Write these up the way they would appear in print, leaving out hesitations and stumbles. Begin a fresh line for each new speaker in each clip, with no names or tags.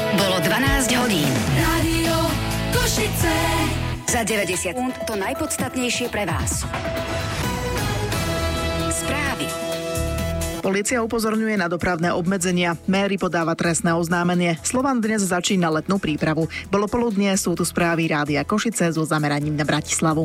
Bolo 12 hodín.
Rádio Košice.
Za 90 sekúnd to najpodstatnejšie pre vás. Správy.
Polícia upozorňuje na dopravné obmedzenia. Méry podáva trestné oznámenie. Slovan dnes začína letnú prípravu. Bolo poludnie, sú tu správy Rádia Košice so zameraním na Bratislavu.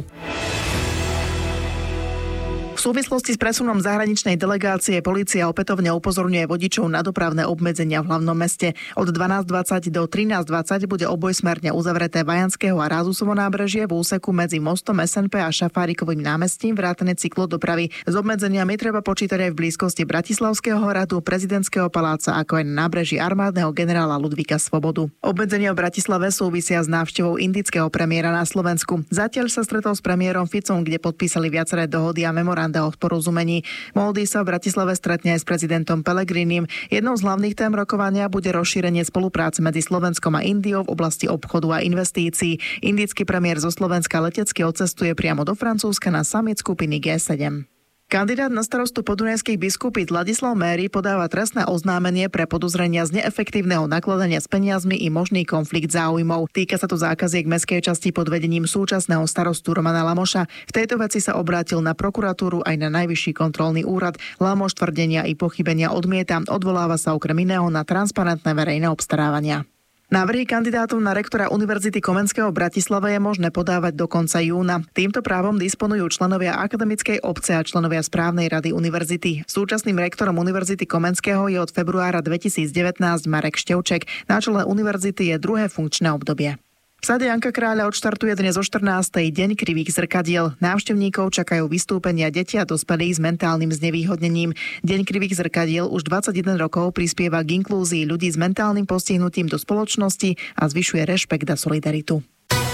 V súvislosti s presunom zahraničnej delegácie polícia opätovne upozorňuje vodičov na dopravné obmedzenia v hlavnom meste. Od 12:20 do 13:20 bude obojsmerne uzavreté Vajanského a Rázusovo nábrežie v úseku medzi mostom SNP a Šafárikovým námestím vrátane cyklodopravy. S obmedzeniami treba počítať aj v blízkosti Bratislavského hradu, Prezidentského paláca, ako aj na nábreží armádneho generála Ludvíka Svobodu. Obmedzenia v Bratislave súvisia s návštevou indického premiéra na Slovensku. Zatiaľ sa stretol s premiérom Ficom, kde podpísali viaceré dohody a memoranda o porozumení. Moldy sa v Bratislave stretne aj s prezidentom Pellegrinim. Jednou z hlavných tém rokovania bude rozšírenie spolupráce medzi Slovenskom a Indiou v oblasti obchodu a investícií. Indický premiér zo Slovenska letecky odcestuje priamo do Francúzska na summit skupiny G7. Kandidát na starostu podunajských biskupíc Ladislav Méry podáva trestné oznámenie pre podozrenia z neefektívneho nakladania s peniazmi i možný konflikt záujmov. Týka sa to zákaziek mestskej časti pod vedením súčasného starostu Romana Lamoša. V tejto veci sa obrátil na prokuratúru aj na Najvyšší kontrolný úrad. Lamoš tvrdenia i pochybenia odmieta, odvoláva sa okrem iného na transparentné verejné obstarávania. Návrhy kandidátov na rektora Univerzity Komenského v Bratislave je možné podávať do konca júna. Týmto právom disponujú členovia akademickej obce a členovia správnej rady univerzity. Súčasným rektorom Univerzity Komenského je od februára 2019 Marek Števček. Na čele univerzity je druhé funkčné obdobie. V sade Janka Kráľa odštartuje dnes o 14. deň krivých zrkadiel. Návštevníkov čakajú vystúpenia detí a dospelých s mentálnym znevýhodnením. Deň krivých zrkadiel už 21 rokov prispieva k inklúzii ľudí s mentálnym postihnutím do spoločnosti a zvyšuje rešpekt a solidaritu.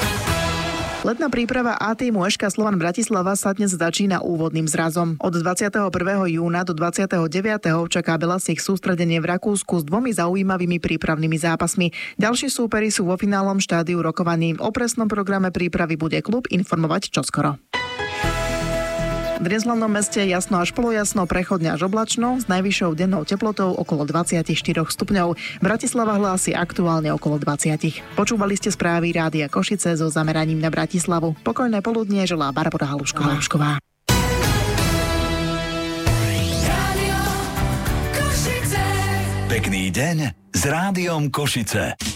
Letná príprava A-tímu ŠK Slovan Bratislava sa dnes začína úvodným zrazom. Od 21. júna do 29. čaká Belasich sústredenie v Rakúsku s dvomi zaujímavými prípravnými zápasmi. Ďalší súperi sú vo finálnom štádiu rokovaní. O presnom programe prípravy bude klub informovať čoskoro. Dnes v hlavnom meste jasno až polojasno, prechodne až oblačno, s najvyššou dennou teplotou okolo 24 stupňov. Bratislava hlási aktuálne okolo 20. Počúvali ste správy Rádia Košice so zameraním na Bratislavu. Pokojné poludnie želá Barbora Halušková.
Pekný deň s Rádiom Košice.